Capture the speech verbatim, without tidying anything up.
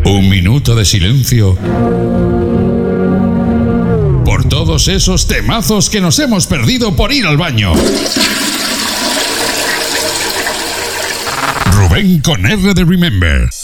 Un minuto de silencio por todos esos temazos que nos hemos perdido por ir al baño. Rubén con R de Remember.